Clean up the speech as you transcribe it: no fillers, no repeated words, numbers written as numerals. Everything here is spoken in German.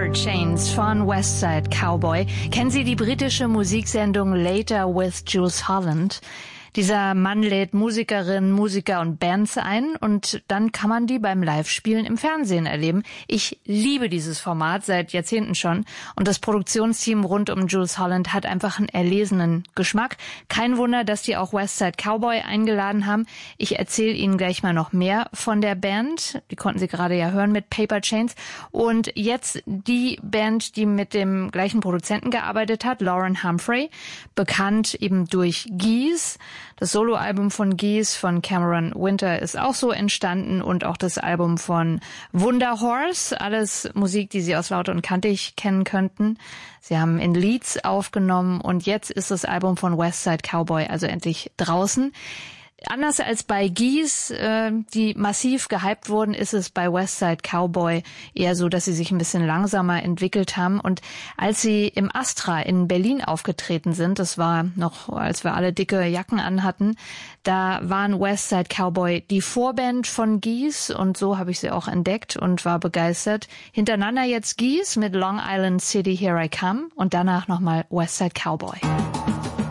Paper Chains von West Side Cowboy. Kennen Sie die britische Musiksendung Later with Jools Holland? Dieser Mann lädt Musikerinnen, Musiker und Bands ein und dann kann man die beim Live-Spielen im Fernsehen erleben. Ich liebe dieses Format seit Jahrzehnten schon und das Produktionsteam rund um Jools Holland hat einfach einen erlesenen Geschmack. Kein Wunder, dass die auch West Side Cowboy eingeladen haben. Ich erzähle Ihnen gleich mal noch mehr von der Band. Die konnten Sie gerade ja hören mit Paper Chains. Und jetzt die Band, die mit dem gleichen Produzenten gearbeitet hat, Lauren Humphrey, bekannt eben durch Geese. Das Soloalbum von Geese von Cameron Winter ist auch so entstanden und auch das Album von Wunderhorse. Alles Musik, die Sie aus Laut und Kantig kennen könnten. Sie haben in Leeds aufgenommen und jetzt ist das Album von West Side Cowboy also endlich draußen. Anders als bei Geese, die massiv gehypt wurden, ist es bei West Side Cowboy eher so, dass sie sich ein bisschen langsamer entwickelt haben. Und als sie im Astra in Berlin aufgetreten sind, das war noch, als wir alle dicke Jacken anhatten, da waren West Side Cowboy die Vorband von Geese und so habe ich sie auch entdeckt und war begeistert. Hintereinander jetzt Geese mit Long Island City Here I Come und danach nochmal West Side Cowboy.